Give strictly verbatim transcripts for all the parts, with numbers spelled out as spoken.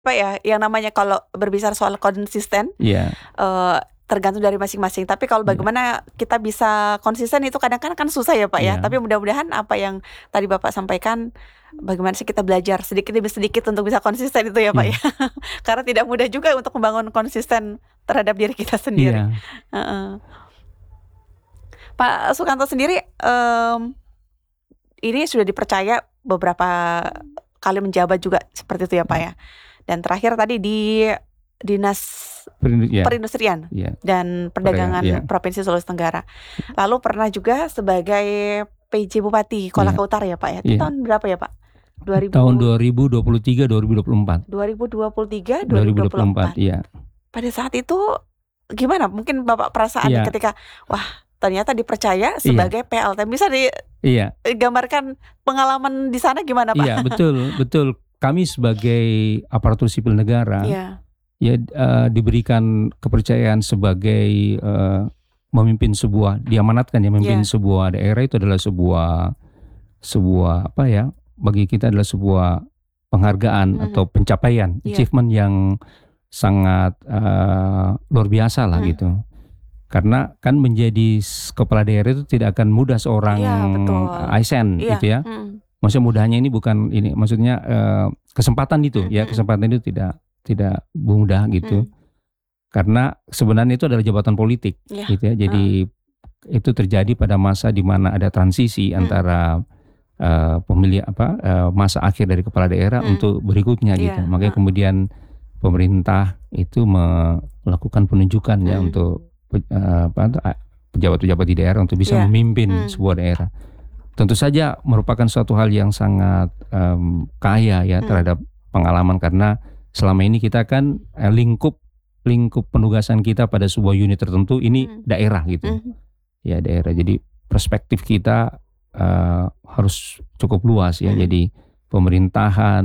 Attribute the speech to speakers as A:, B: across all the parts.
A: Pak ya, yang namanya kalau berbicara soal konsisten,
B: Iya.
A: eee, tergantung dari masing-masing. Tapi kalau
B: Iya.
A: bagaimana kita bisa konsisten itu kadang-kadang kan susah ya Pak ya.
B: Iya.
A: Tapi mudah-mudahan apa yang tadi Bapak sampaikan, bagaimana sih kita belajar sedikit demi sedikit untuk bisa konsisten itu ya Pak
B: Iya.
A: ya. Karena tidak mudah juga untuk membangun konsisten terhadap diri kita sendiri.
B: Iya.
A: Heeh. Pak Sukanto sendiri, mmm, ini sudah dipercaya beberapa kali menjabat juga seperti itu ya Pak ya. Dan terakhir tadi di Dinas
B: Perindu iya.
A: Perindustrian
B: Iya.
A: dan Perdagangan
B: Iya.
A: Provinsi Sulawesi Tenggara. Lalu pernah juga sebagai P J Bupati Kolaka
B: Iya.
A: Utara ya Pak ya. Itu
B: Iya.
A: tahun berapa ya Pak? dua ribu
B: Tahun dua ribu dua puluh tiga dua ribu dua puluh empat.
A: dua ribu dua puluh tiga
B: dua
A: dua
B: ribu
A: ribu
B: dua
A: dua puluh
B: puluh empat,
A: empat.
B: iya.
A: Pada saat itu gimana? Mungkin Bapak perasaannya
B: Iya.
A: ketika wah ternyata dipercaya
B: Iya.
A: sebagai P L T. Bisa
B: Iya.
A: digambarkan pengalaman di sana gimana Pak?
B: Iya, betul, betul. Kami sebagai aparatur sipil negara,
A: Iya.
B: ya uh, diberikan kepercayaan sebagai uh, memimpin sebuah, diamanatkan ya memimpin
A: Iya.
B: sebuah daerah itu adalah sebuah sebuah apa ya? Bagi kita adalah sebuah penghargaan
A: Mhm.
B: atau pencapaian,
A: Iya.
B: achievement yang sangat uh, luar biasa lah
A: Mhm.
B: gitu. Karena kan menjadi s- kepala daerah itu tidak akan mudah seorang
A: Iya, betul.
B: asn
A: Iya.
B: gitu ya.
A: Mhm.
B: Maksudnya mudahnya ini bukan ini, maksudnya eh, kesempatan itu ya,
A: Mhm.
B: kesempatan itu tidak tidak mudah gitu.
A: Mhm.
B: Karena sebenarnya itu adalah jabatan politik
A: Iya.
B: gitu ya. Jadi itu terjadi pada masa di mana ada transisi
A: Mhm.
B: antara eh, pemilih apa eh, masa akhir dari kepala daerah
A: Mhm.
B: untuk berikutnya gitu.
A: Iya.
B: Makanya
A: Heeh.
B: kemudian pemerintah itu me- melakukan penunjukan ya
A: Mhm.
B: untuk pe- eh, apa pejabat-pejabat di daerah untuk bisa
A: Iya.
B: memimpin
A: Mhm.
B: sebuah daerah. Tentu saja merupakan suatu hal yang sangat em, kaya ya
A: Hmm.
B: terhadap pengalaman, karena selama ini kita kan eh, lingkup lingkup penugasan kita pada sebuah unit tertentu ini
A: Hmm.
B: daerah gitu
A: Mhm.
B: ya, daerah. Jadi perspektif kita eh, harus cukup luas ya.
A: Hmm.
B: Jadi pemerintahan,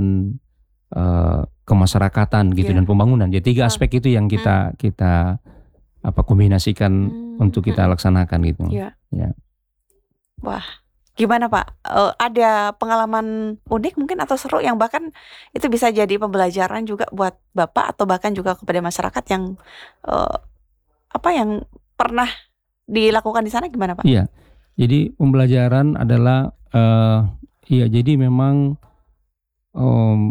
B: eh, kemasyarakatan gitu,
A: Iya.
B: dan pembangunan. Jadi tiga
A: Ah.
B: aspek itu yang kita kita apa kombinasikan
A: Hmm.
B: untuk kita
A: Mhm.
B: laksanakan gitu.
A: Iya.
B: Ya.
A: Wah, gimana Pak? Eh, ada pengalaman unik mungkin atau seru yang bahkan itu bisa jadi pembelajaran juga buat Bapak atau bahkan juga kepada masyarakat yang eh, apa yang pernah dilakukan di sana gimana Pak?
B: Iya, jadi pembelajaran adalah eh iya, jadi memang em,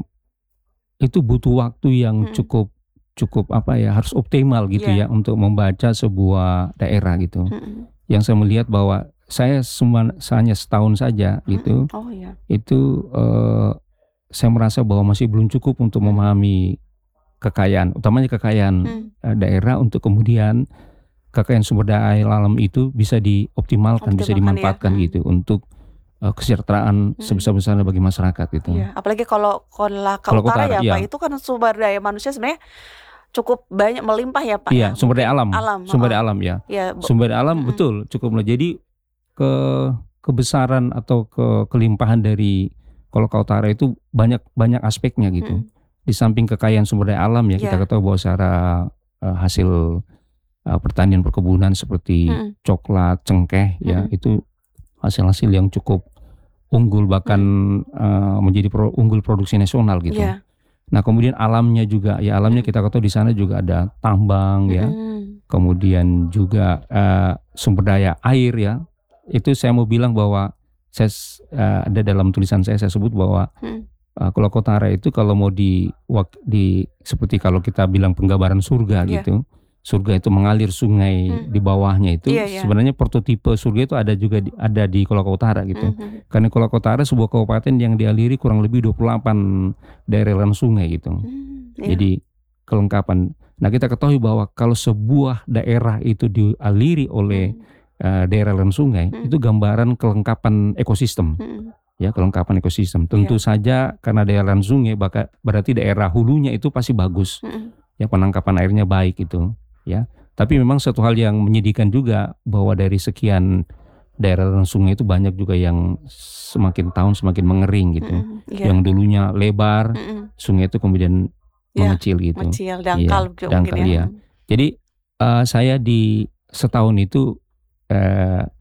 B: itu butuh waktu yang
A: Mhm.
B: cukup cukup apa ya, harus optimal gitu
A: Iya.
B: ya untuk membaca sebuah daerah gitu.
A: Mhm.
B: Yang saya melihat bahwa saya cuma hanya setahun saja gitu,
A: Mhm. Oh iya.
B: itu eh, saya merasa bahwa masih belum cukup untuk
A: Hmm.
B: memahami kekayaan, utamanya kekayaan
A: Hmm.
B: eh, daerah, untuk kemudian kekayaan sumber daya alam itu bisa dioptimalkan, bisa
A: Optimalkan ya.
B: dimanfaatkan
A: Hmm.
B: gitu untuk eh, kesejahteraan
A: Hmm.
B: sebesar-besarnya bagi masyarakat gitu.
A: Iya, apalagi kalau Kolaka
B: Kolaka
A: Utara
B: Utara,
A: ya
B: iya.
A: Pak, itu kan sumber daya manusia sebenarnya cukup banyak, melimpah ya Pak ya.
B: Iya, sumber daya
A: Mungkin
B: alam,
A: alam.
B: sumber
A: heeh.
B: daya alam ya,
A: Iya, bu-
B: sumber daya alam
A: Mhm.
B: betul cukup. Jadi ke kebesaran atau ke kelimpahan dari Kolaka Utara itu banyak banyak aspeknya gitu.
A: Mhm.
B: Di samping kekayaan sumber daya alam ya, kita
A: Iya.
B: ketahui bahwa secara eh, hasil eh, pertanian perkebunan seperti
A: Mhm.
B: coklat, cengkeh ya,
A: Mhm.
B: itu hasil-hasil yang cukup unggul, bahkan eh, menjadi pro- unggul produksi nasional gitu.
A: Iya.
B: Nah kemudian alamnya juga ya, alamnya
A: Mhm.
B: kita ketahui di sana juga ada tambang ya,
A: Mhm.
B: kemudian juga eh, sumber daya air ya. Itu saya mau bilang bahwa saya s- eh, ada dalam tulisan saya saya sebut bahwa
A: Mhm.
B: eh, Kolaka Utara itu kalau mau di, wak- di seperti kalau kita bilang penggambaran surga
A: Iya.
B: gitu. Surga itu mengalir sungai
A: Mhm.
B: di bawahnya itu,
A: Iya, iya.
B: sebenarnya prototipe surga itu ada juga di, ada di Kolaka Utara gitu.
A: Mhm.
B: Karena Kolaka Utara sebuah kabupaten yang dialiri kurang lebih dua puluh delapan daerah aliran sungai gitu.
A: Hmm, iya.
B: Jadi kelengkapan. Nah kita ketahui bahwa kalau sebuah daerah itu dialiri oleh
A: Mhm.
B: eh, daerah aliran sungai,
A: Hmm.
B: itu gambaran kelengkapan ekosistem.
A: Mhm.
B: Ya, kelengkapan ekosistem. Tentu saja karena daerah aliran sungai, baka- berarti daerah hulunya itu pasti bagus.
A: Mhm.
B: Ya, penangkapan airnya baik itu. Ya, tapi memang satu hal yang menyedihkan juga bahwa dari sekian daerah aliran sungai itu banyak juga yang semakin tahun semakin mengering gitu.
A: Mhm. Iya.
B: Yang dulunya lebar,
A: Mhm.
B: sungai itu kemudian
A: Ya,
B: mengecil gitu.
A: Kecil, dangkal juga
B: dangkal,
A: mungkin ya.
B: iya. Jadi eh, saya di setahun itu eh,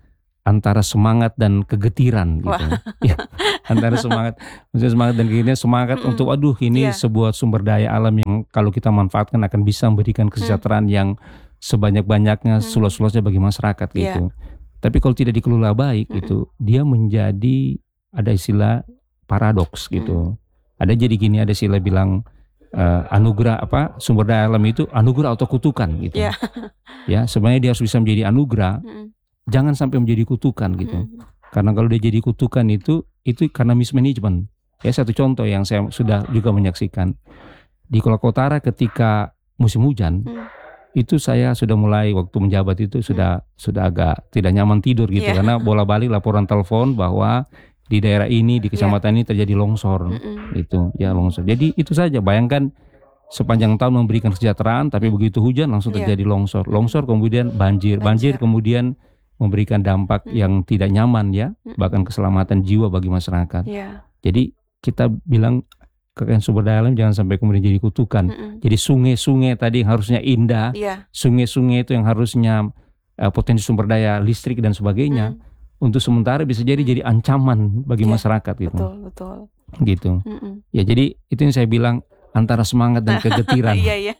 B: antara semangat dan kegetiran gitu.
A: Wah.
B: Ya, antara semangat, maksudnya semangat dan kegetiran, semangat
A: Mm-mm.
B: untuk aduh ini
A: Iya.
B: sebuah sumber daya alam yang kalau kita manfaatkan akan bisa memberikan kesejahteraan yang sebanyak-banyaknya,
A: Mm.
B: seluas-luasnya bagi masyarakat
A: Iya.
B: gitu. Tapi kalau tidak dikelola baik
A: Mm-mm.
B: itu, dia menjadi ada istilah paradoks gitu. Ada jadi gini, ada istilah bilang eh, anugerah apa sumber daya alam itu anugerah atau kutukan gitu.
A: Iya.
B: Ya, sebenarnya dia harus bisa menjadi anugerah,
A: Mm-mm.
B: jangan sampai menjadi kutukan gitu.
A: Mm-mm.
B: Karena kalau dia jadi kutukan itu itu karena mismanagement. Ya, satu contoh yang saya sudah juga menyaksikan di Kolaka Utara ketika musim hujan,
A: Mm.
B: itu saya sudah mulai waktu menjabat itu sudah sudah agak tidak nyaman tidur gitu.
A: Iya.
B: Karena bola-balik laporan telepon bahwa di daerah ini, di kecamatan ini terjadi longsor.
A: Mm-mm.
B: Itu ya longsor. Jadi itu saja, bayangkan sepanjang tahun memberikan kesejahteraan, tapi begitu hujan langsung
A: Iya.
B: terjadi longsor. Longsor kemudian banjir, banjir
A: Banjir.
B: kemudian memberikan dampak
A: Mm.
B: yang tidak nyaman ya,
A: Mm.
B: bahkan keselamatan jiwa bagi masyarakat.
A: Iya.
B: Jadi kita bilang kekayaan sumber daya alam jangan sampai kemudian jadi kutukan.
A: Mm-mm.
B: Jadi sungai-sungai tadi yang harusnya indah,
A: Iya.
B: sungai-sungai itu yang harusnya eh, potensi sumber daya listrik dan sebagainya,
A: Mm.
B: untuk sementara bisa jadi
A: Mm.
B: jadi ancaman bagi
A: Iya.
B: masyarakat gitu.
A: Betul, betul.
B: Gitu.
A: Mm-mm.
B: Ya, jadi itu yang saya bilang antara semangat dan kegetiran.
A: Iya, iya.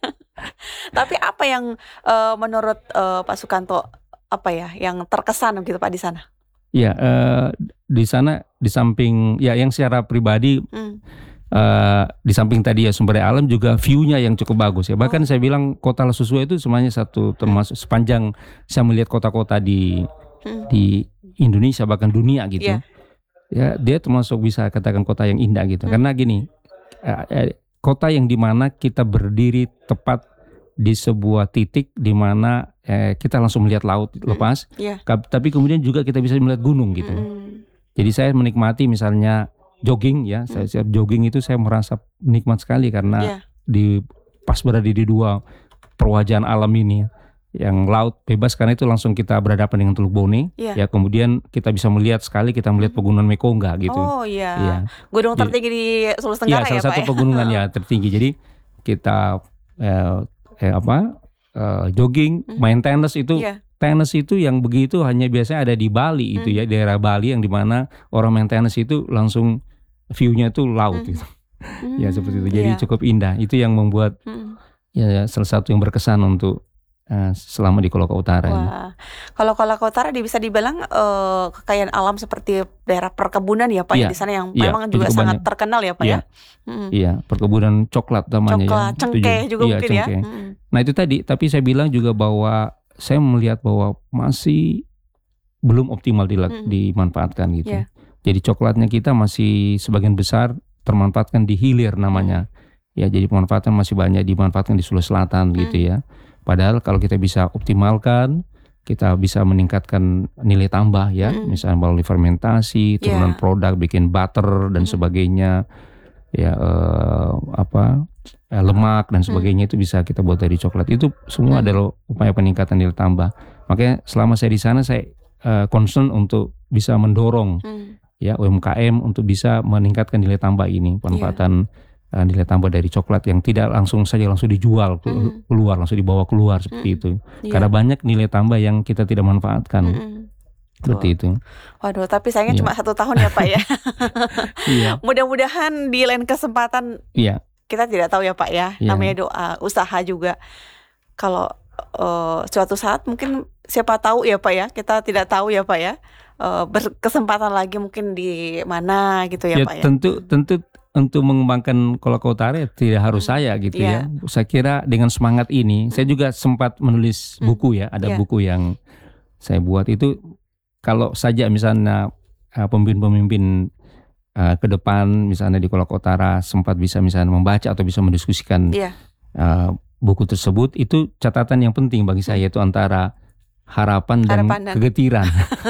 A: Tapi apa yang eh, menurut eh, Pak Sukanto apa ya yang terkesan gitu Pak di sana?
B: Ya, eh, di sana di samping ya yang secara pribadi
A: Mm.
B: eh, di samping tadi ya sumber daya alam juga view-nya yang cukup bagus ya. Bahkan
A: Oh.
B: saya bilang kota Lesusua itu semuanya satu termasuk sepanjang saya melihat kota-kota di
A: Mm.
B: di Indonesia bahkan dunia gitu.
A: Iya.
B: Ya, dia termasuk bisa katakan kota yang indah gitu.
A: Mm.
B: Karena gini, eh, eh, kota yang dimana kita berdiri tepat di sebuah titik di mana eh, kita langsung melihat laut lepas,
A: Iya.
B: Ka- tapi kemudian juga kita bisa melihat gunung gitu.
A: Mm.
B: Jadi saya menikmati misalnya jogging ya, saya siap jogging itu saya merasa nikmat sekali karena
A: Iya.
B: di pas berada di dua perwajahan alam ini, yang laut bebas karena itu langsung kita berhadapan dengan Teluk Bone,
A: Iya.
B: ya kemudian kita bisa melihat sekali kita melihat pegunungan Mekongga gitu.
A: Oh iya.
B: Iya.
A: Gunung
B: Jadi-
A: tertinggi di Sulawesi
B: Ya,
A: Tenggara ya,
B: salah satu
A: Pak
B: pegunungan ya tertinggi. Jadi kita eh, eh, apa eh, jogging,
A: Hmm.
B: main tenis itu,
A: Iya.
B: tenis itu yang begitu hanya biasanya ada di Bali itu
A: Hmm.
B: ya, daerah Bali yang dimana orang main tenis itu langsung view-nya itu laut
A: Hmm.
B: gitu. Ya seperti itu.
A: Hmm,
B: Jadi
A: iya.
B: cukup indah. Itu yang membuat
A: Mm.
B: ya salah satu yang berkesan untuk eh, selama di Kolaka Utara ini.
A: Wah, kalau Kolaka Utara di- bisa dibilang eh, kekayaan alam seperti daerah perkebunan ya Pak ya
B: Iya,
A: di sana yang
B: iya,
A: memang
B: itu
A: juga
B: cukup
A: sangat
B: banyak.
A: terkenal ya Pak
B: Iya.
A: ya. Mm.
B: Iya, perkebunan coklat namanya
A: Coklat,
B: ya. Itu
A: cengkeh juga
B: iya,
A: mungkin ya.
B: cengkeh.
A: Mm.
B: Nah itu tadi, tapi saya bilang juga bahwa saya melihat bahwa masih belum optimal dila-
A: Mm.
B: dimanfaatkan gitu.
A: Iya.
B: Jadi coklatnya kita masih sebagian besar termanfaatkan di hilir namanya. Ya, jadi pemanfaatan masih banyak dimanfaatkan di Sulawesi Selatan gitu
A: Mm.
B: ya. Padahal kalau kita bisa optimalkan, kita bisa meningkatkan nilai tambah ya,
A: Mm.
B: misalnya melalui fermentasi, turunan
A: Iya.
B: produk, bikin butter dan
A: Mm.
B: sebagainya, ya eh, apa eh, lemak dan sebagainya itu bisa kita buat dari coklat. Itu semua
A: Mm.
B: adalah upaya peningkatan nilai tambah. Makanya selama saya di sana saya eh, concern untuk bisa mendorong
A: Mm.
B: ya U M K M untuk bisa meningkatkan nilai tambah ini, pemanfaatan uh, nilai tambah dari coklat yang tidak langsung saja langsung dijual ke-
A: Mm.
B: keluar, langsung dibawa keluar seperti
A: Mm.
B: itu.
A: Iya.
B: Karena banyak nilai tambah yang kita tidak manfaatkan
A: Mm-mm.
B: seperti itu.
A: Waduh, tapi sayangnya
B: Iya.
A: cuma satu tahun ya Pak ya.
B: Iya,
A: Mudah-mudahan di lain kesempatan
B: iya,
A: kita tidak tahu ya Pak ya.
B: Iya.
A: Namanya doa, usaha juga. Kalau eh, suatu saat mungkin siapa tahu ya Pak ya. Kita tidak tahu ya Pak ya. Eh, berkesempatan lagi mungkin di mana gitu ya,
B: ya,
A: Pak ya.
B: tentu tentu untuk mengembangkan Kolaka Utara ya tidak harus
A: Hmm.
B: saya gitu
A: Iya.
B: ya. Saya kira dengan semangat ini, saya juga sempat menulis
A: Hmm.
B: buku ya. Ada
A: Iya.
B: buku yang saya buat itu kalau saja misalnya uh, pemimpin-pemimpin uh, ke depan misalnya di Kolaka Utara sempat bisa misalnya membaca atau bisa mendiskusikan
A: Iya.
B: uh, buku tersebut, itu catatan yang penting bagi saya itu antara harapan dan
A: Harapan dan-
B: kegetiran.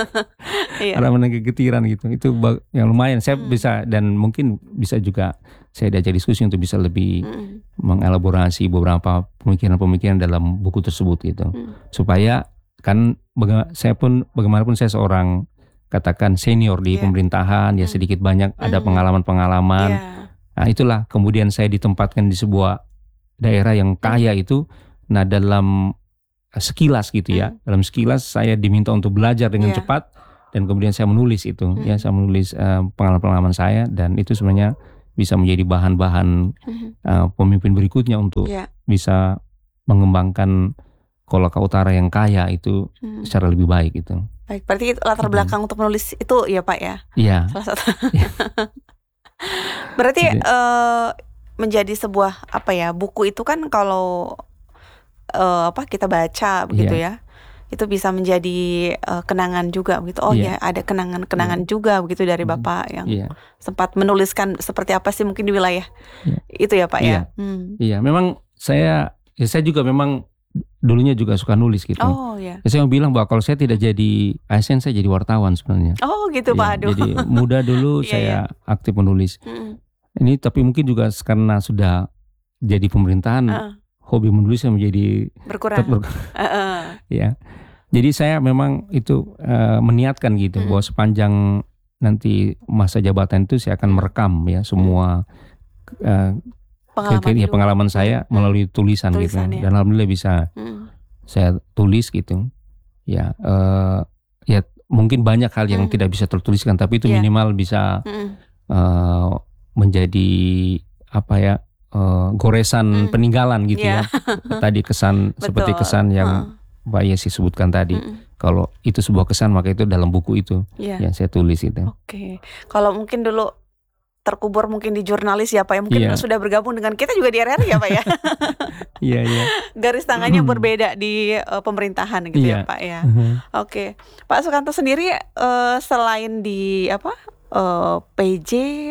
A: Iya.
B: Harapan dan kegetiran gitu. Itu ba- yang lumayan saya
A: Hmm.
B: bisa, dan mungkin bisa juga saya diajak diskusi untuk bisa lebih
A: Mm-mm.
B: mengelaborasi beberapa pemikiran-pemikiran dalam buku tersebut gitu.
A: Hmm.
B: Supaya kan baga- saya pun bagaimanapun saya seorang katakan senior di
A: Iya.
B: pemerintahan ya,
A: Hmm.
B: sedikit banyak ada
A: Hmm.
B: pengalaman-pengalaman.
A: Iya.
B: Nah itulah kemudian saya ditempatkan di sebuah daerah yang kaya itu. Nah dalam sekilas gitu ya,
A: Hmm.
B: dalam sekilas saya diminta untuk belajar dengan
A: Iya.
B: cepat dan kemudian saya menulis itu,
A: Mhm.
B: ya saya menulis uh, pengalaman-pengalaman saya, dan itu sebenarnya bisa menjadi bahan-bahan
A: Mhm.
B: uh, pemimpin berikutnya untuk
A: Iya.
B: bisa mengembangkan Kolaka Utara yang kaya itu
A: Mhm.
B: secara lebih baik itu.
A: Baik, berarti itu latar
B: Mhm.
A: belakang untuk menulis itu ya Pak ya?
B: Iya.
A: Salah satu. Berarti
B: Jadi
A: eh, menjadi sebuah apa ya, buku itu kan kalau eh, apa kita baca begitu
B: Iya.
A: ya, itu bisa menjadi eh, kenangan juga begitu. Oh
B: Iya.
A: ya, ada kenangan-kenangan juga begitu dari
B: Mhm.
A: Bapak yang
B: Iya.
A: sempat menuliskan seperti apa sih mungkin di wilayah
B: Iya.
A: itu ya Pak
B: Iya.
A: ya. Hmm.
B: Iya, memang saya ya saya juga memang dulunya juga suka nulis gitu.
A: Oh ya.
B: Ya, saya mau bilang bahwa kalau saya tidak jadi A S N, saya jadi wartawan sebenarnya.
A: Oh gitu Pak.
B: Ya,
A: Aduh.
B: jadi muda dulu
A: Iya,
B: saya
A: iya.
B: aktif menulis.
A: Mm-mm.
B: Ini tapi mungkin juga karena sudah jadi pemerintahan,
A: Heeh.
B: hobi menulisnya menjadi
A: Berkurang.
B: ber-
A: Heeh.
B: ya. Jadi saya memang itu eh, meniatkan gitu
A: Mm-mm.
B: bahwa sepanjang nanti masa jabatan itu saya akan merekam ya semua eh,
A: Pengalaman
B: Kayak- ya,
A: hidup.
B: pengalaman saya
A: Hmm.
B: melalui tulisan,
A: Tulisan,
B: gitu,
A: ya.
B: dan alhamdulillah bisa
A: Mm.
B: saya tulis gitu, ya, eh, ya mungkin banyak hal yang
A: Hmm.
B: tidak bisa tertuliskan, tapi itu
A: Ya.
B: minimal bisa
A: Mm-mm.
B: eh, menjadi apa ya, eh, goresan
A: Hmm.
B: peninggalan gitu
A: Ya.
B: ya, tadi kesan seperti
A: Betul.
B: kesan yang Mbak Yesi sebutkan tadi,
A: Mm-mm.
B: kalau itu sebuah kesan maka itu dalam buku itu
A: Iya.
B: yang saya tulis itu.
A: Oke, kalau mungkin dulu terkubur mungkin di jurnalis ya Pak ya, mungkin
B: Iya.
A: sudah bergabung dengan kita juga di R R I ya Pak ya.
B: Iya, iya.
A: Garis tangannya berbeda di eh, pemerintahan gitu
B: Iya.
A: ya Pak ya.
B: Mhm.
A: Oke, Pak Sukanto sendiri eh, selain di apa eh, P J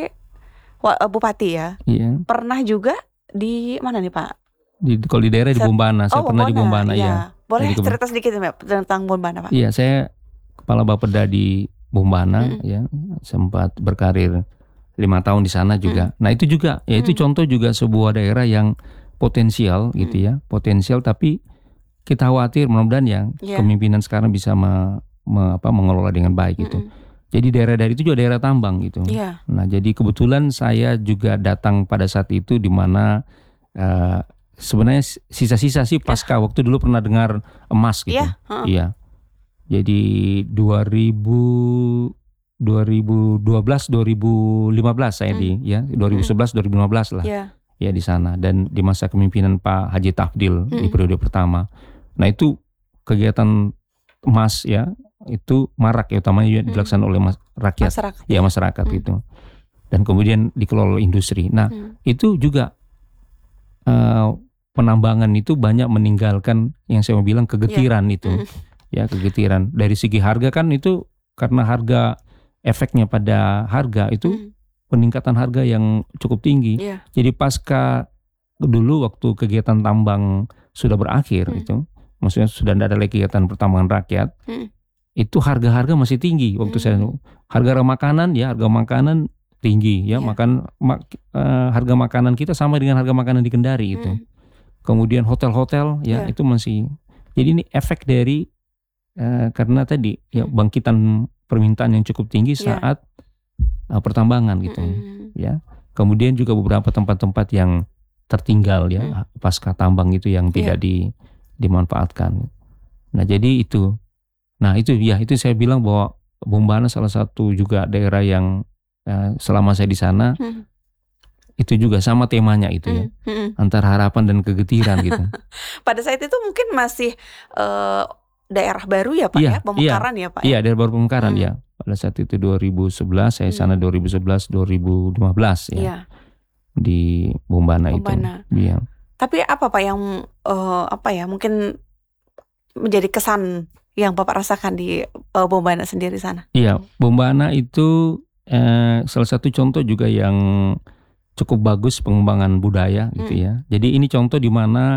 A: wa- eh, Bupati ya,
B: Iya.
A: pernah juga di mana nih Pak?
B: Di, kalau di daerah di
A: Set-
B: Bombana, saya
A: Oh,
B: pernah di Bombana,
A: iya.
B: ya.
A: Boleh
B: Jadi ke-
A: cerita sedikit ya Pak, tentang Bombana Pak?
B: Iya, saya kepala Bapeda di Bombana,
A: Mm-mm.
B: ya, sempat berkarir lima tahun di sana juga. Nah itu juga, ya itu
A: Mm.
B: contoh juga sebuah daerah yang potensial gitu ya, potensial, tapi kita khawatir mudah-mudahan ya
A: Iya.
B: kepemimpinan sekarang bisa me- me- apa, mengelola dengan baik gitu.
A: Mm-mm.
B: Jadi daerah dari itu juga daerah tambang gitu.
A: Iya.
B: Nah jadi kebetulan saya juga datang pada saat itu di mana eh, sebenarnya sisa-sisa sih pasca waktu dulu pernah dengar emas gitu.
A: Iya. heeh.
B: Iya. Jadi dua ribu dua ribu dua belas dua ribu lima belas saya di ya dua ribu sebelas dua ribu lima belas lah
A: Iya.
B: ya di sana, dan di masa kepemimpinan Pak Haji Tafdil di
A: Mm.
B: periode pertama. Nah itu kegiatan emas ya itu marak ya, utamanya juga
A: Mm.
B: dilaksanakan oleh mas- rakyat
A: Masyarakat.
B: ya masyarakat
A: Mm.
B: gitu, dan kemudian dikelola oleh industri. Nah
A: Mm.
B: itu juga eh, penambangan itu banyak meninggalkan yang saya mau bilang kegetiran itu.
A: Mm.
B: Ya kegetiran dari segi harga kan itu karena harga efeknya pada harga itu
A: Mm.
B: peningkatan harga yang cukup tinggi.
A: Iya.
B: Jadi pasca dulu waktu kegiatan tambang sudah berakhir
A: Mm.
B: itu, maksudnya sudah tidak ada lagi kegiatan pertambangan rakyat,
A: Mm.
B: itu harga-harga masih tinggi waktu
A: Mm.
B: saya harga makanan ya harga makanan tinggi ya,
A: Iya.
B: makan mak- eh, harga makanan kita sama dengan harga makanan di Kendari itu.
A: Mm.
B: Kemudian hotel-hotel ya
A: Iya.
B: itu masih. Jadi ini efek dari eh, karena tadi ya
A: Hmm.
B: bangkitan permintaan yang cukup tinggi
A: Iya.
B: saat eh, pertambangan gitu
A: Mm-mm.
B: ya. Kemudian juga beberapa tempat-tempat yang tertinggal ya
A: Hmm.
B: pasca tambang itu yang tidak di dimanfaatkan. Nah jadi itu, nah itu ya itu saya bilang bahwa Bombana salah satu juga daerah yang eh, selama saya di sana
A: Mm.
B: itu juga sama temanya itu ya,
A: Mm. Mm.
B: antara harapan dan kegetiran gitu.
A: Pada saat itu mungkin masih eh, daerah baru ya Pak
B: Iya,
A: ya, pemekaran ya Pak. ya?
B: Iya, dari baru pemekaran
A: Hmm.
B: ya. Pada saat itu dua ribu sebelas, saya
A: Hmm.
B: sana dua ribu sebelas dua ribu lima belas ya.
A: Iya.
B: Di Bombana,
A: Bombana.
B: itu. Iya.
A: Tapi apa Pak yang eh, apa ya mungkin menjadi kesan yang Bapak rasakan di eh, Bombana sendiri sana?
B: Iya, Bombana itu eh, salah satu contoh juga yang cukup bagus pengembangan budaya gitu
A: Hmm.
B: ya. Jadi ini contoh di mana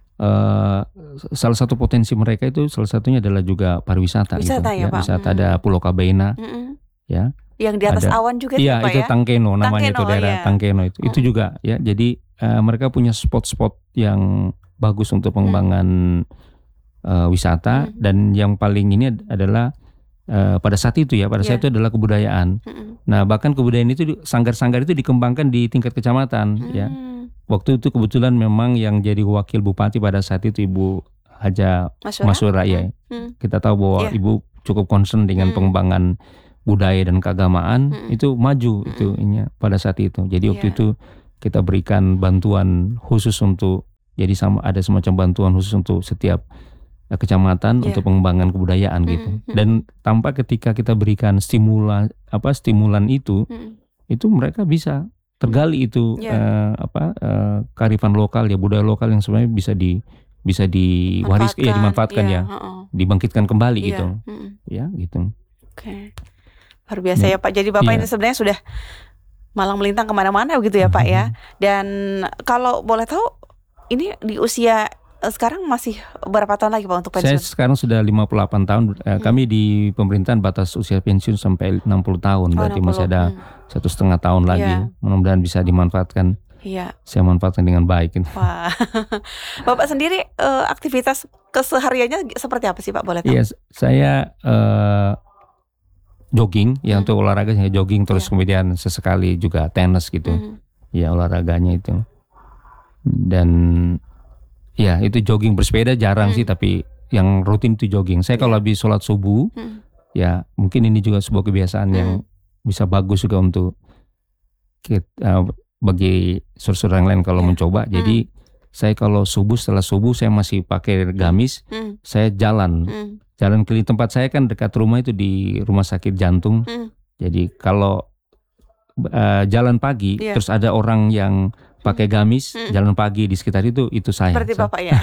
B: eh, salah satu potensi mereka itu salah satunya adalah juga pariwisata
A: Wisata
B: gitu
A: ya, Pak.
B: Wisata
A: Hmm.
B: ada Pulau Kabena
A: Mm-mm.
B: ya.
A: Yang di atas
B: Ada-
A: awan juga sih
B: Iya,
A: Pak
B: itu
A: ya.
B: Tangkeno namanya,
A: Tangkeno,
B: itu daerah
A: iya.
B: Tangkeno itu. Itu
A: Mm.
B: juga ya. Jadi eh, mereka punya spot-spot yang bagus untuk pengembangan eh, wisata,
A: Mm.
B: dan yang paling ini ad- adalah eh, pada saat itu ya, pada saat
A: Iya.
B: itu adalah kebudayaan.
A: Mm-mm.
B: Nah, bahkan kebudayaan itu di- sanggar-sanggar itu dikembangkan di tingkat kecamatan ya.
A: Mm.
B: Waktu itu kebetulan memang yang jadi wakil bupati pada saat itu Ibu Haja
A: Masyura?
B: Masura ya.
A: Mm.
B: Kita tahu bahwa
A: Iya.
B: Ibu cukup concern dengan
A: Hmm.
B: pengembangan budaya dan keagamaan,
A: Mm-mm.
B: itu maju
A: Mm-mm.
B: itu ininya pada saat itu. Jadi waktu
A: Iya.
B: itu kita berikan bantuan khusus untuk, jadi sama ada semacam bantuan khusus untuk setiap eh, kecamatan
A: Iya.
B: untuk pengembangan kebudayaan gitu.
A: Mm-mm.
B: Dan tanpa ketika kita berikan stimulan apa stimulan itu,
A: Mm-mm.
B: itu mereka bisa tergali itu
A: Iya.
B: eh, apa eh, kearifan lokal ya, budaya lokal yang sebenarnya bisa di bisa diwaris ya dimanfaatkan
A: Iya,
B: ya,
A: heeh.
B: dibangkitkan kembali
A: Iya.
B: gitu.
A: Mm-mm.
B: Ya, gitu.
A: Oke. Luar biasa
B: Ya.
A: ya Pak. Jadi Bapak
B: Iya.
A: ini sebenarnya sudah malang melintang kemana-mana begitu ya Pak ya. Dan kalau boleh tahu, ini di usia eh, sekarang masih berapa tahun lagi Pak untuk
B: Saya
A: pensiun?
B: sekarang sudah lima puluh delapan tahun. Eh,
A: Hmm.
B: Kami di pemerintahan batas usia pensiun sampai enam puluh tahun.
A: Oh,
B: Berarti
A: enam
B: masih
A: puluh.
B: ada
A: Hmm.
B: satu setengah tahun lagi.
A: Iya.
B: Mudah-mudahan bisa dimanfaatkan.
A: Iya.
B: Saya manfaatkan dengan baik. gitu.
A: Wah. Bapak sendiri eh, aktivitas kesehariannya seperti apa sih Pak, boleh tahu?
B: Iya, saya eh, jogging ya,
A: Hmm.
B: untuk olahraga saya jogging, terus
A: Iya.
B: kemudian sesekali juga tenis gitu.
A: Mhm.
B: Ya, olahraganya itu. Dan ya itu jogging, bersepeda jarang
A: Hmm.
B: sih, tapi yang rutin itu jogging. Saya kalau
A: Iya.
B: habis sholat subuh,
A: Hmm.
B: ya mungkin ini juga sebuah kebiasaan yang
A: Hmm.
B: bisa bagus juga untuk kita, bagi saudara yang lain kalau
A: Iya.
B: mencoba. Jadi saya kalau subuh, setelah subuh saya masih pakai gamis,
A: Hmm.
B: saya jalan.
A: Hmm.
B: Jalan keliling, tempat saya kan dekat rumah itu di rumah sakit jantung.
A: Hmm.
B: Jadi kalau uh, jalan pagi,
A: Iya.
B: terus ada orang yang pakai gamis
A: Hmm.
B: jalan pagi di sekitar itu, itu saya.
A: Seperti
B: Saya-
A: Bapak ya.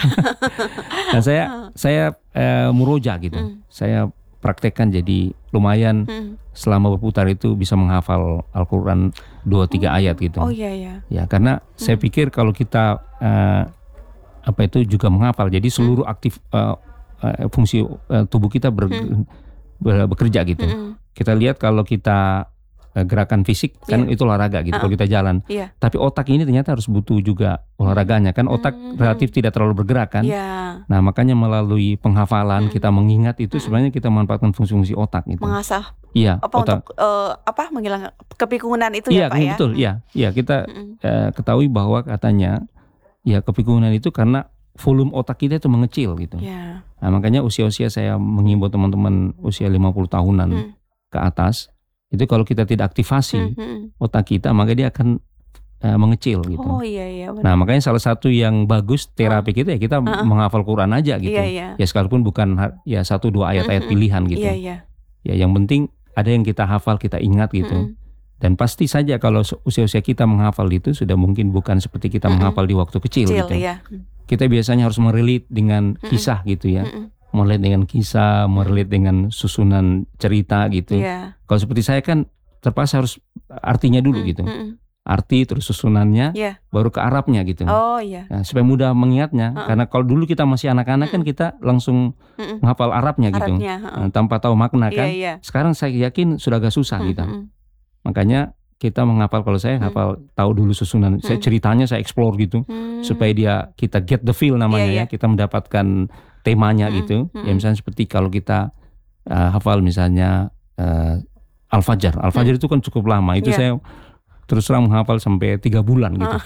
B: Dan saya saya uh, muroja gitu.
A: Hmm.
B: Saya praktekkan, jadi lumayan
A: Hmm.
B: selama berputar itu bisa menghafal Al-Quran dua tiga ayat gitu.
A: Oh iya ya.
B: Ya, karena saya pikir kalau kita uh, apa itu juga menghafal, jadi seluruh aktif uh, uh, fungsi uh, tubuh kita ber-
A: Hmm.
B: ber- bekerja gitu.
A: Mm-mm.
B: Kita lihat kalau kita uh, gerakan fisik kan
A: Iya.
B: itu olahraga gitu, kalau
A: Uh-uh.
B: kita jalan.
A: Iya.
B: Tapi otak ini ternyata harus butuh juga olahraganya kan, otak
A: Hmm.
B: relatif tidak terlalu bergerak kan.
A: Iya.
B: Nah, makanya melalui penghafalan
A: Hmm.
B: kita mengingat itu,
A: Hmm.
B: sebenarnya kita memanfaatkan fungsi-fungsi otak gitu.
A: Mengasah
B: Iya,
A: apa
B: otak.
A: untuk eh, apa menghilangkan kepikunan itu
B: Iya,
A: ya Pak ya.
B: betul. Iya, iya kita
A: Mm-mm.
B: eh, ketahui bahwa katanya ya kepikunan itu karena volume otak kita itu mengecil gitu.
A: Iya.
B: Nah, makanya usia-usia saya mengimbau teman-teman usia lima puluh tahunan
A: Hmm.
B: ke atas, itu kalau kita tidak aktivasi
A: Hmm, hmm.
B: otak kita, maka dia akan eh, mengecil gitu.
A: Oh iya iya benar.
B: Nah, makanya salah satu yang bagus terapi kita ya kita
A: Uh-uh.
B: menghafal Quran aja gitu.
A: Iya iya.
B: Ya sekalipun bukan ha- ya satu dua ayat-ayat
A: Mm-mm.
B: pilihan gitu.
A: Iya iya.
B: Ya yang penting ada yang kita hafal, kita ingat gitu.
A: Mm-mm.
B: Dan pasti saja kalau se- usia-usia kita menghafal itu sudah mungkin bukan seperti kita
A: Mm-mm.
B: menghafal di waktu kecil,
A: Kecil
B: gitu.
A: ya.
B: Kita biasanya harus merelate dengan kisah gitu ya.
A: Mm-mm.
B: Merelate dengan kisah, merelate dengan susunan cerita gitu.
A: Iya.
B: Kalau seperti saya kan terpaksa harus artinya dulu
A: Mm,
B: gitu.
A: mm-mm.
B: Arti terus susunannya
A: Iya.
B: baru ke Arabnya gitu.
A: Oh iya.
B: Nah, supaya mudah mengingatnya.
A: Uh-uh.
B: Karena kalau dulu kita masih anak-anak kan
A: Mm-mm.
B: kita langsung
A: Mm-mm.
B: menghafal Arabnya gitu.
A: Arabnya. heeh.
B: Nah, tanpa tahu makna
A: Iya
B: kan.
A: iya.
B: Sekarang saya yakin sudah agak susah gitu.
A: Mm-mm.
B: Makanya kita menghafal, kalau saya
A: Hmm.
B: hafal tahu dulu susunan. Saya
A: Hmm.
B: ceritanya saya explore gitu
A: Hmm.
B: supaya dia kita get the feel namanya
A: Iya,
B: ya.
A: iya.
B: Kita mendapatkan temanya
A: Hmm,
B: gitu.
A: hmm.
B: Ya misalnya seperti kalau kita uh, hafal misalnya uh, Al-Fajr. Al-Fajr itu kan cukup lama. Itu
A: Iya.
B: saya terus terang menghafal sampai tiga bulan gitu.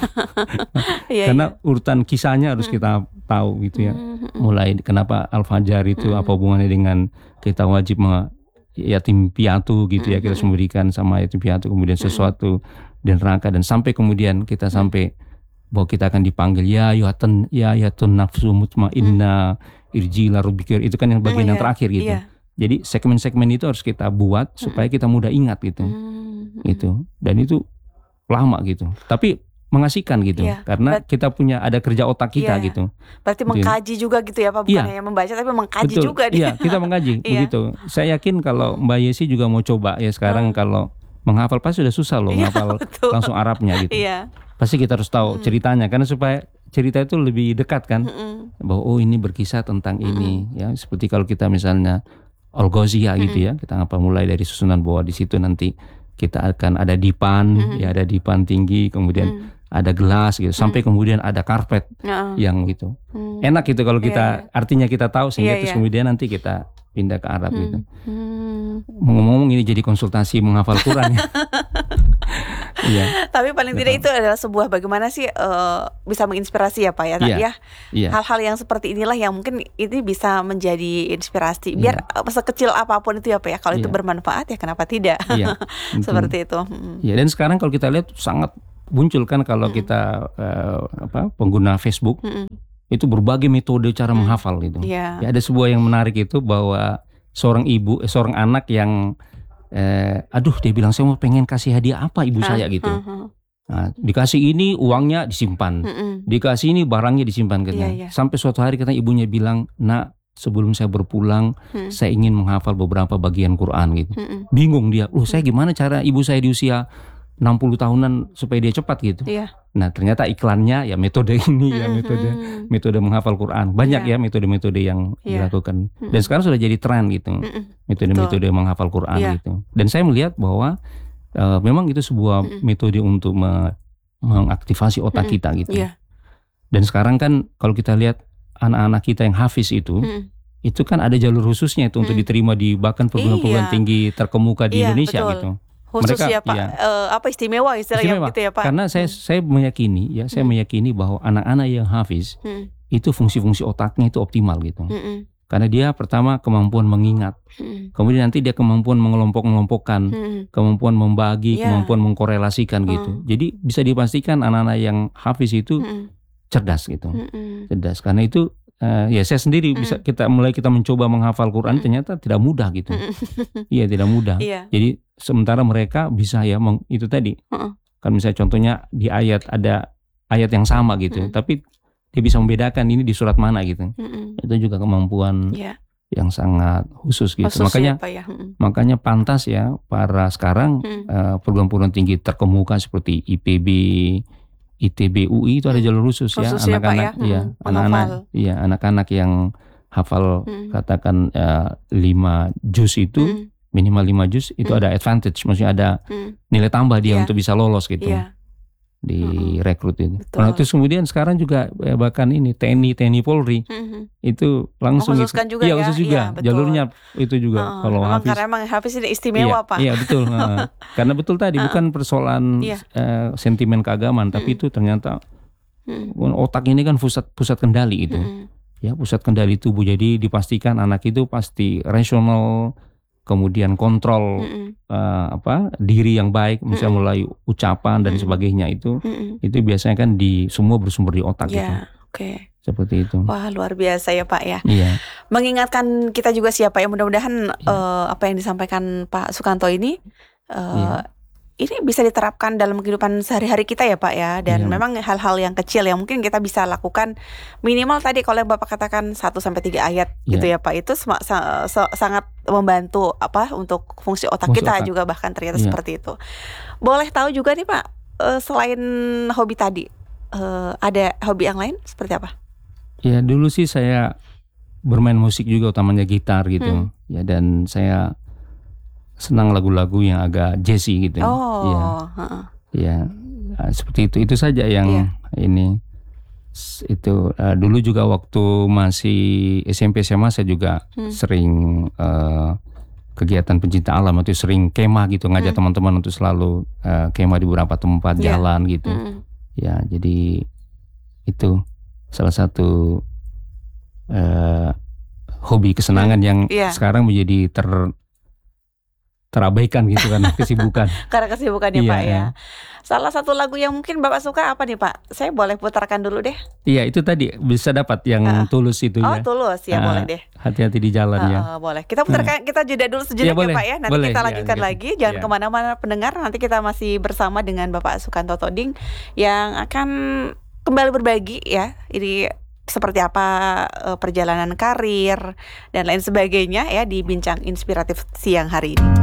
A: Iya,
B: Karena urutan kisahnya harus
A: Hmm.
B: kita tahu gitu ya.
A: Hmm, hmm, hmm.
B: Mulai kenapa Al-Fajr itu,
A: Hmm.
B: apa hubungannya dengan kita wajib me- yatim piatu gitu ya, kita
A: Hmm.
B: memberikan sama yatim piatu, kemudian
A: Hmm.
B: sesuatu di neraka, dan sampai kemudian kita sampai bahwa kita akan dipanggil ya ayatun ya ayatun nafsu mutmainnah irji'ila rabbika, itu kan yang bagian
A: Oh,
B: yang
A: iya.
B: terakhir gitu.
A: Iya.
B: Jadi segmen-segmen itu harus kita buat supaya kita mudah ingat gitu.
A: Hmm, hmm.
B: Gitu. Dan itu lama gitu. Tapi mengasihkan gitu.
A: Iya.
B: Karena kita punya ada kerja otak kita
A: Iya.
B: gitu.
A: Berarti
B: Gitu.
A: mengkaji juga gitu ya Pak, bukan
B: Iya.
A: hanya membaca tapi mengkaji
B: Betul,
A: juga dia.
B: iya kita mengkaji
A: Iya.
B: begitu. Saya yakin kalau Mbak Yesi juga mau coba ya sekarang,
A: Hmm.
B: kalau menghafal pasti sudah susah loh
A: Iya,
B: menghafal
A: betul.
B: langsung Arabnya gitu.
A: Iya.
B: Pasti kita harus tahu
A: Hmm.
B: ceritanya, karena supaya cerita itu lebih dekat kan,
A: Mm-mm.
B: bahwa oh ini berkisah tentang ini ya. Seperti kalau kita misalnya Al-Ghaziyah gitu ya, kita ngapa mulai dari susunan bahwa di situ nanti kita akan ada dipan,
A: Mm-mm.
B: ya ada dipan tinggi, kemudian
A: Mm.
B: ada gelas gitu, sampai kemudian ada karpet
A: Heeh.
B: yang gitu.
A: Hmm.
B: Enak gitu kalau
A: Iya,
B: kita
A: iya.
B: artinya kita tahu, sehingga
A: Iya,
B: terus
A: iya.
B: kemudian nanti kita pindah ke Arab
A: Hmm.
B: gitu.
A: Hmm.
B: Ngomong-ngomong ini jadi konsultasi menghafal Quran ya. Iya.
A: Tapi paling
B: Betul.
A: tidak itu adalah sebuah bagaimana sih uh, bisa menginspirasi ya Pak ya. Nah,
B: Iya.
A: ya
B: Iya.
A: hal-hal yang seperti inilah yang mungkin ini bisa menjadi inspirasi. Biar
B: Iya.
A: uh, sekecil apapun itu ya Pak ya. Kalau itu
B: Iya.
A: bermanfaat ya kenapa tidak?
B: Iya.
A: Seperti itu. Mm.
B: Ya, dan sekarang kalau kita lihat sangat muncul kan kalau
A: Mm-mm.
B: kita uh, apa pengguna Facebook,
A: Mm-mm.
B: itu berbagai metode cara
A: Mm.
B: menghafal gitu.
A: Iya.
B: Ya, ada sebuah yang menarik itu bahwa seorang ibu, eh, seorang anak yang eh, aduh dia bilang saya mau pengen kasih hadiah apa ibu
A: Ah,
B: saya gitu.
A: ah, ah.
B: Nah, dikasih ini uangnya disimpan,
A: Mm-mm.
B: dikasih ini barangnya disimpan katanya.
A: Iya, iya.
B: Sampai suatu hari katanya ibunya bilang, nak sebelum saya berpulang
A: Mm.
B: saya ingin menghafal beberapa bagian Quran gitu.
A: Mm-mm.
B: Bingung dia, loh saya gimana cara ibu saya di usia enam puluh tahunan supaya dia cepat gitu.
A: Iya.
B: Nah ternyata iklannya ya metode ini ya
A: Mm-mm.
B: metode metode menghafal Quran. Banyak
A: Iya.
B: ya metode-metode yang
A: Iya.
B: dilakukan.
A: Mm-mm.
B: Dan sekarang sudah jadi tren gitu.
A: Mm-mm.
B: Metode-metode menghafal Quran
A: Iya.
B: gitu. Dan saya melihat bahwa uh, memang itu sebuah
A: Mm-mm.
B: metode untuk me- mengaktifasi otak
A: Mm-mm.
B: kita gitu.
A: Iya.
B: Dan sekarang kan kalau kita lihat anak-anak kita yang hafiz itu,
A: Mm-mm.
B: itu kan ada jalur khususnya itu untuk
A: Mm.
B: diterima di bahkan perguruan-perguruan
A: Iya.
B: tinggi terkemuka di
A: Iya,
B: Indonesia
A: betul.
B: gitu.
A: Khusus
B: Mereka-
A: ya Pak,
B: iya.
A: eh, apa istimewa istilahnya
B: Istimewa.
A: gitu ya Pak.
B: Karena saya
A: Mm.
B: saya meyakini ya, saya
A: Mm.
B: meyakini bahwa anak-anak yang hafiz
A: Mm.
B: itu fungsi-fungsi otaknya itu optimal gitu.
A: Mm-mm.
B: Karena dia pertama kemampuan mengingat,
A: Mm.
B: kemudian nanti dia kemampuan mengelompok-ngelompokkan,
A: Mm.
B: kemampuan membagi,
A: Iya.
B: kemampuan mengkorelasikan gitu.
A: Mm.
B: Jadi bisa dipastikan anak-anak yang hafiz itu
A: Mm-mm.
B: cerdas gitu.
A: Mm-mm.
B: Cerdas. Karena itu eh, ya saya sendiri
A: Mm.
B: bisa kita mulai kita mencoba menghafal Quran
A: Mm.
B: ternyata tidak mudah gitu.
A: Mm-mm.
B: Iya, tidak mudah.
A: Iya.
B: Jadi sementara mereka bisa ya meng- itu tadi.
A: Mm-mm.
B: Kan misalnya contohnya di ayat ada ayat yang sama gitu,
A: Mm.
B: tapi dia bisa membedakan ini di surat mana gitu.
A: Mm-mm.
B: Itu juga kemampuan
A: Iya.
B: yang sangat khusus gitu.
A: Khusus
B: makanya
A: ya, Pak ya. Mm-mm.
B: makanya pantas ya para sekarang
A: Mm.
B: eh, perguruan-perguruan tinggi terkemuka seperti I P B, I T B, U I itu ada
A: Mm.
B: jalur khusus, ya
A: Khusus ya, Pak,
B: anak-anak
A: ya.
B: iya,
A: Mm.
B: anak-anak
A: Penghafal.
B: iya, anak-anak yang hafal
A: Mm.
B: katakan eh, lima juz itu
A: Mm.
B: minimal lima juz itu
A: Mm.
B: ada advantage, maksudnya ada
A: Mm.
B: nilai tambah dia
A: Iya.
B: untuk bisa lolos gitu.
A: Iya.
B: Di rekrut itu.
A: Betul.
B: Nah, terus kemudian sekarang juga eh, bahkan ini T N I, T N I Polri
A: Mm-mm.
B: itu langsung
A: Mengkhususkan
B: ikut-
A: juga
B: iya,
A: ya?
B: khusus juga.
A: Iya, betul.
B: Jalurnya itu juga
A: Heeh,
B: kalau
A: memang
B: hafiz.
A: karena emang hafiz ini istimewa
B: iya,
A: Pak.
B: iya betul. Heeh. Karena betul tadi bukan persoalan
A: Iya.
B: eh, sentimen keagamaan, tapi
A: Mm-mm.
B: itu ternyata
A: Mm.
B: otak ini kan pusat pusat kendali itu.
A: Mm-mm.
B: Ya, pusat kendali tubuh. Jadi dipastikan anak itu pasti rasional, kemudian kontrol
A: Mm-mm.
B: eh, apa diri yang baik, misalnya
A: Mm-mm.
B: mulai ucapan dan
A: Mm-mm.
B: sebagainya itu.
A: Mm-mm.
B: Itu biasanya kan di semua bersumber di otak gitu.
A: Ya, oke.
B: Seperti itu.
A: Wah, luar biasa ya Pak ya.
B: Iya.
A: Mengingatkan kita juga siapa ya, mudah-mudahan
B: Iya.
A: eh, apa yang disampaikan Pak Sukanto ini eh,
B: Iya.
A: ini bisa diterapkan dalam kehidupan sehari-hari kita ya Pak ya. Dan
B: Iya.
A: memang hal-hal yang kecil yang mungkin kita bisa lakukan minimal tadi kalau yang Bapak katakan satu sampai tiga ayat
B: Iya.
A: gitu ya Pak. Itu sema- sa- sa- sangat membantu apa untuk fungsi otak
B: Fungsi
A: kita
B: otak.
A: juga bahkan ternyata
B: Iya.
A: seperti itu. Boleh tahu juga nih Pak, eh, selain hobi tadi eh, ada hobi yang lain seperti apa?
B: Ya dulu sih saya bermain musik juga, utamanya gitar gitu.
A: Hmm.
B: Ya, dan saya senang lagu-lagu yang agak jazzy gitu.
A: Oh,
B: Iya.
A: heeh.
B: Ya, nah, seperti itu. Itu saja yang
A: Iya.
B: ini S- itu eh, dulu juga waktu masih S M P S M A saya juga
A: Hmm.
B: sering eh, kegiatan pencinta alam, atau sering kemah gitu, ngajak
A: Hmm.
B: teman-teman untuk selalu eh, kemah di beberapa tempat
A: Iya.
B: jalan gitu.
A: Mm-mm.
B: Ya, jadi itu salah satu eh, hobi kesenangan yang
A: Iya.
B: sekarang menjadi ter terabaikan gitu kan kesibukan.
A: Karena kesibukannya
B: Iya,
A: Pak ya.
B: iya.
A: Salah satu lagu yang mungkin Bapak suka apa nih Pak? Saya boleh putarkan dulu deh.
B: Iya, itu tadi bisa dapat yang
A: Ah.
B: tulus itu
A: Oh,
B: ya.
A: tulus ya,
B: Ah,
A: boleh deh.
B: Hati-hati di jalan ya.
A: Heeh, boleh. Kita putarkan, kita jeda dulu sejenak
B: Iya, boleh.
A: ya Pak ya. Nanti
B: Boleh,
A: kita
B: iya,
A: lanjutkan
B: iya.
A: lagi. Jangan
B: Iya.
A: kemana-mana pendengar. Nanti kita masih bersama dengan Bapak Sukanto Toding yang akan kembali berbagi ya. Ini seperti apa eh, perjalanan karir dan lain sebagainya ya di Bincang Inspiratif siang hari ini.